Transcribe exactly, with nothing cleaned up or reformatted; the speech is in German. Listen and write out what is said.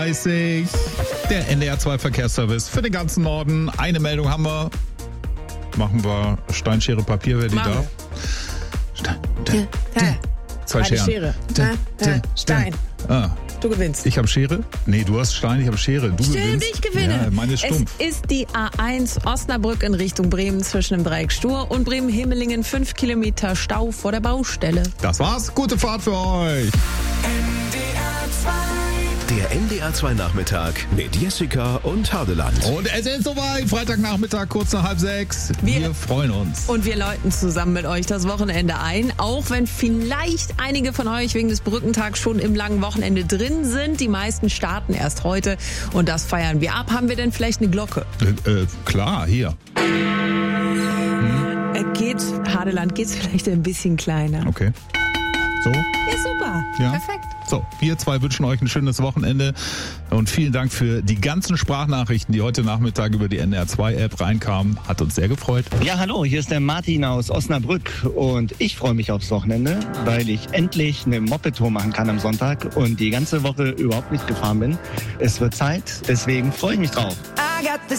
dreißig, der N D R zwei Verkehrsservice für den ganzen Norden. Eine Meldung haben wir. Machen wir Stein, Schere, Papier, wer die Machen darf. Stein, Stein, Stein. Zwei Meine Scheren. Schere. Stein, Stein, Stein. Ah. Du gewinnst. Ich habe Schere? Nee, du hast Stein, ich habe Schere. Du Stimmt, gewinnst. ich gewinne. Ja, meine ist stumpf. Es ist die A eins Osnabrück in Richtung Bremen zwischen dem Dreieck Stur und Bremen-Himmelingen. Fünf Kilometer Stau vor der Baustelle. Das war's. Gute Fahrt für euch. Der N D R zwei Nachmittag mit Jessica und Hardeland. Und es ist soweit. Freitagnachmittag, kurz nach halb sechs. Wir, Wir- freuen uns. Und wir läuten zusammen mit euch das Wochenende ein, auch wenn vielleicht einige von euch wegen des Brückentags schon im langen Wochenende drin sind. Die meisten starten erst heute und das feiern wir ab. Haben wir denn vielleicht eine Glocke? Äh, äh, klar, hier. Äh, Geht, Hadeland, geht's vielleicht ein bisschen kleiner? Okay. So. Ja, super. Ja. Perfekt. So, wir zwei wünschen euch ein schönes Wochenende und vielen Dank für die ganzen Sprachnachrichten, die heute Nachmittag über die N D R zwei App reinkamen. Hat uns sehr gefreut. Ja, hallo, hier ist der Martin aus Osnabrück und ich freue mich aufs Wochenende, weil ich endlich eine Moped-Tour machen kann am Sonntag und die ganze Woche überhaupt nicht gefahren bin. Es wird Zeit, deswegen freue ich mich drauf. I got the